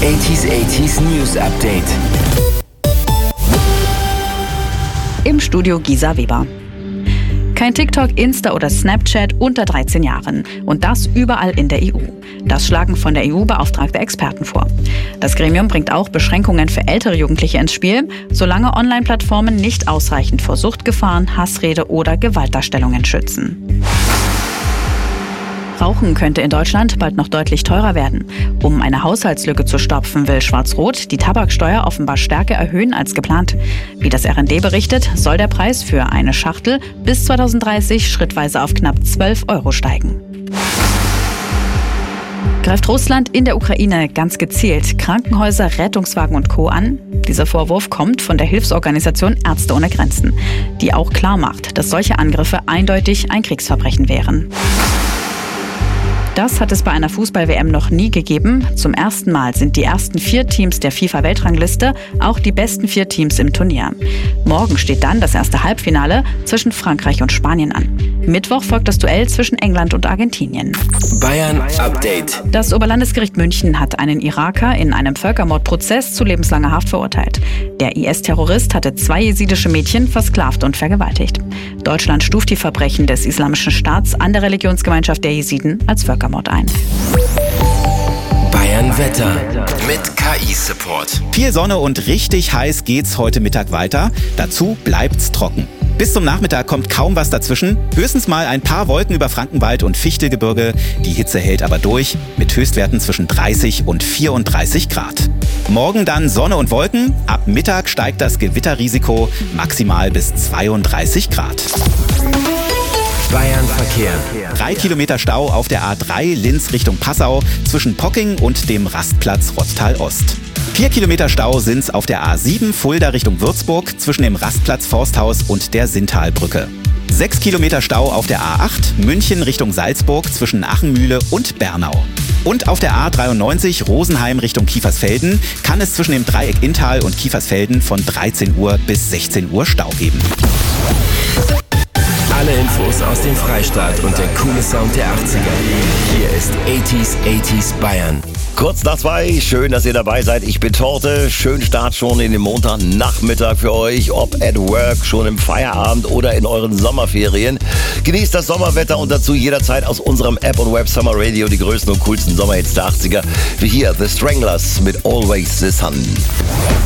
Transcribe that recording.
80s News Update. Im Studio Gisa Weber. Kein TikTok, Insta oder Snapchat unter 13 Jahren. Und das überall in der EU. Das schlagen von der EU beauftragte Experten vor. Das Gremium bringt auch Beschränkungen für ältere Jugendliche ins Spiel, solange Online-Plattformen nicht ausreichend vor Suchtgefahren, Hassrede oder Gewaltdarstellungen schützen. Rauchen könnte in Deutschland bald noch deutlich teurer werden. Um eine Haushaltslücke zu stopfen, will Schwarz-Rot die Tabaksteuer offenbar stärker erhöhen als geplant. Wie das RND berichtet, soll der Preis für eine Schachtel bis 2030 schrittweise auf knapp 12 € steigen. Greift Russland in der Ukraine ganz gezielt Krankenhäuser, Rettungswagen und Co. an? Dieser Vorwurf kommt von der Hilfsorganisation Ärzte ohne Grenzen, die auch klar macht, dass solche Angriffe eindeutig ein Kriegsverbrechen wären. Das hat es bei einer Fußball-WM noch nie gegeben. Zum ersten Mal sind die ersten 4 Teams der FIFA-Weltrangliste auch die besten 4 Teams im Turnier. Morgen steht dann das erste Halbfinale zwischen Frankreich und Spanien an. Mittwoch folgt das Duell zwischen England und Argentinien. Bayern Update. Das Oberlandesgericht München hat einen Iraker in einem Völkermordprozess zu lebenslanger Haft verurteilt. Der IS-Terrorist hatte 2 jesidische Mädchen versklavt und vergewaltigt. Deutschland stuft die Verbrechen des Islamischen Staats an der Religionsgemeinschaft der Jesiden als Völkermord ein. Bayern Wetter mit KI-Support. Viel Sonne und richtig heiß geht's heute Mittag weiter. Dazu bleibt's trocken. Bis zum Nachmittag kommt kaum was dazwischen. Höchstens mal ein paar Wolken über Frankenwald und Fichtelgebirge. Die Hitze hält aber durch mit Höchstwerten zwischen 30 und 34 Grad. Morgen dann Sonne und Wolken. Ab Mittag steigt das Gewitterrisiko maximal bis 32 Grad. Bayern Verkehr. 3 Kilometer Stau auf der A3 Linz Richtung Passau zwischen Pocking und dem Rastplatz Rotztal Ost. 4 Kilometer Stau sind's auf der A7 Fulda Richtung Würzburg zwischen dem Rastplatz Forsthaus und der Sinntalbrücke. 6 Kilometer Stau auf der A8 München Richtung Salzburg zwischen Achenmühle und Bernau. Und auf der A93 Rosenheim Richtung Kiefersfelden kann es zwischen dem Dreieck Inntal und Kiefersfelden von 13 Uhr bis 16 Uhr Stau geben. Alle Infos aus dem Freistaat und der coole Sound der 80er. Hier ist 80s Bayern. Kurz nach 2, schön, dass ihr dabei seid. Ich bin Torte, schönen Start schon in den Montagnachmittag für euch, ob at work, schon im Feierabend oder in euren Sommerferien. Genießt das Sommerwetter und dazu jederzeit aus unserem App und Web Summer Radio die größten und coolsten Sommerhits der 80er, wie hier The Stranglers mit Always the Sun.